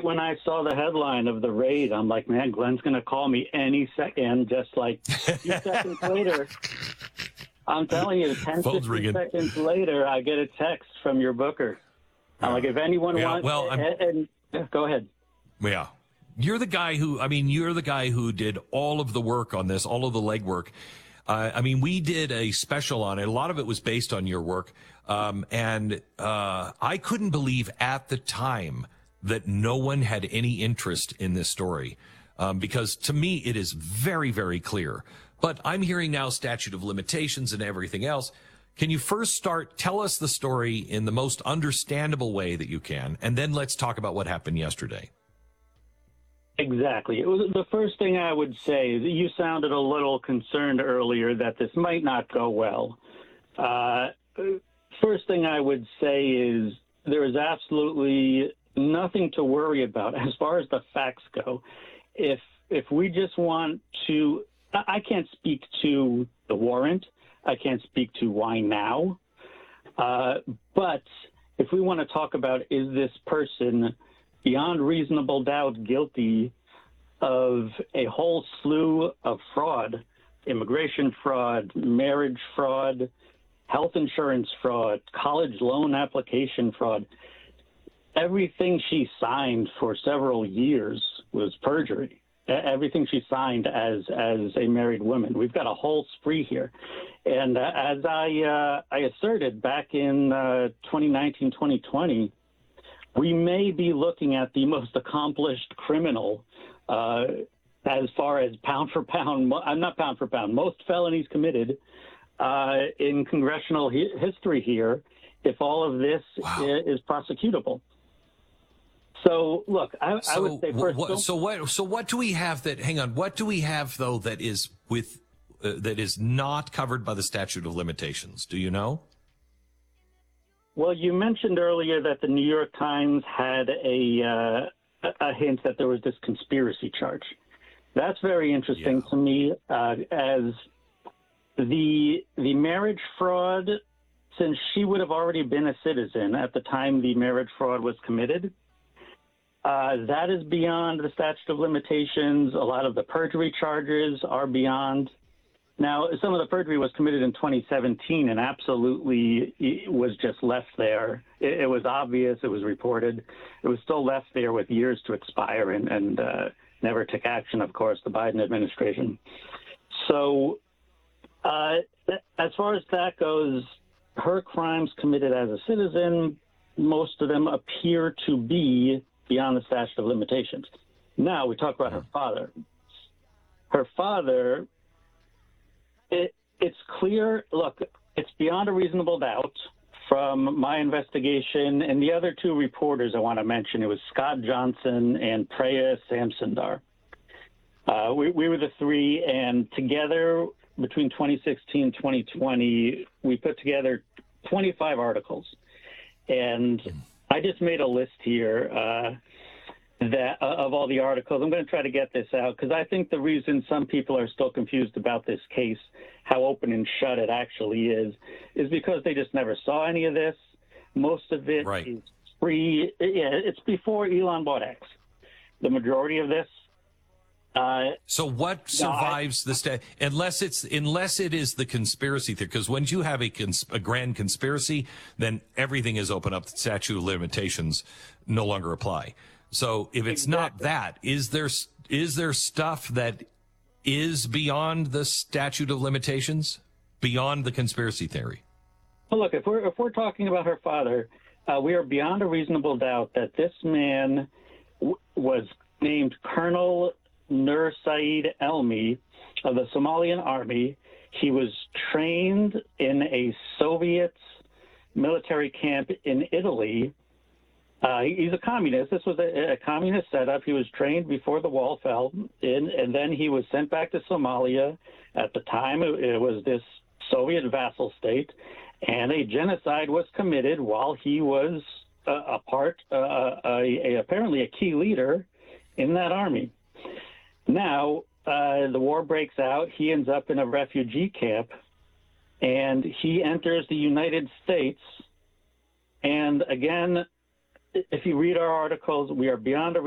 when I saw the headline of the raid, I'm like, man, Glenn's going to call me any second. Just like a few seconds later, I'm telling you, 10, Phone's 15 ringing. seconds later, I get a text from your booker. I'm like, if anyone wants, go ahead. Yeah. You're the guy who did all of the work on this, all of the legwork. We did a special on it. A lot of it was based on your work. I couldn't believe at the time that no one had any interest in this story. Because to me, it is very, very clear. But I'm hearing now statute of limitations and everything else. Can you first tell us the story in the most understandable way that you can, and then let's talk about what happened yesterday. Exactly. It was the first thing I would say is that you sounded a little concerned earlier that this might not go well. First thing I would say is there is absolutely nothing to worry about as far as the facts go. If we just want to, I can't speak to the warrant. I can't speak to why now. But if we want to talk about, is this person beyond reasonable doubt guilty of a whole slew of fraud, immigration fraud, marriage fraud, health insurance fraud, college loan application fraud, everything she signed for several years was perjury. Everything she signed as a married woman. We've got a whole spree here. And as I asserted back in 2019, 2020, we may be looking at the most accomplished criminal as far as pound for pound, not pound for pound, most felonies committed in congressional history here, if all of this is prosecutable. So, look, I would say first. So what do we have that? Hang on. What do we have though that is that is not covered by the statute of limitations? Do you know? Well, you mentioned earlier that the New York Times had a hint that there was this conspiracy charge. That's very interesting to me, as the marriage fraud, since she would have already been a citizen at the time the marriage fraud was committed. That is beyond the statute of limitations. A lot of the perjury charges are beyond. Now, some of the perjury was committed in 2017 and absolutely was just left there. It was obvious. It was reported. It was still left there with years to expire and never took action, of course, the Biden administration. So as far as that goes, her crimes committed as a citizen, most of them appear to be beyond the statute of limitations. Now we talk about her father. Her father, it's clear, look, it's beyond a reasonable doubt from my investigation and the other two reporters I want to mention. It was Scott Johnson and Preya Samsundar. We were the three, and together between 2016 and 2020, we put together 25 articles. And I just made a list here of all the articles. I'm going to try to get this out because I think the reason some people are still confused about this case, how open and shut it actually is because they just never saw any of this. Most of it is free. Yeah, it's before Elon bought X. The majority of this. So what survives the unless it is the conspiracy theory? Because when you have a grand conspiracy, then everything is open up. The statute of limitations no longer apply. So if it's not that, is there stuff that is beyond the statute of limitations, beyond the conspiracy theory? Well, look, if we're talking about her father, we are beyond a reasonable doubt that this man was named Colonel Nur Saeed Elmi of the Somalian army. He was trained in a Soviet military camp in Italy. He's a communist. This was a communist setup. He was trained before the wall fell, and then he was sent back to Somalia. At the time, it was this Soviet vassal state, and a genocide was committed while he was apparently a key leader in that army. Now, the war breaks out. He ends up in a refugee camp, and he enters the United States. And again, if you read our articles, we are beyond a